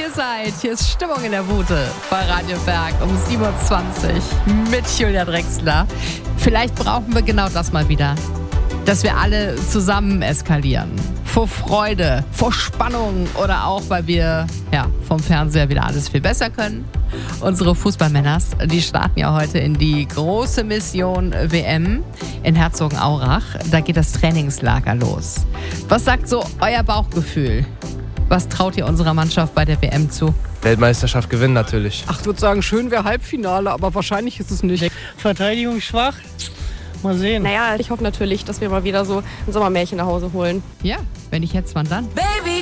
ihr seid. Hier ist Stimmung in der Bude bei Radio Berg um 7.20 Uhr mit Julia Drechsler. Vielleicht brauchen wir genau das mal wieder, dass wir alle zusammen eskalieren. Vor Freude, vor Spannung oder auch, weil wir vom Fernseher wieder alles viel besser können. Unsere Fußballmänners, die starten ja heute in die große Mission WM in Herzogenaurach. Da geht das Trainingslager los. Was sagt so euer Bauchgefühl? Was traut ihr unserer Mannschaft bei der WM zu? Weltmeisterschaft gewinnen natürlich. Ich würde sagen, schön wäre Halbfinale, aber wahrscheinlich ist es nicht. Verteidigung schwach. Mal sehen. Naja, ich hoffe natürlich, dass wir mal wieder so ein Sommermärchen nach Hause holen. Ja, wenn nicht jetzt, wann dann? Baby.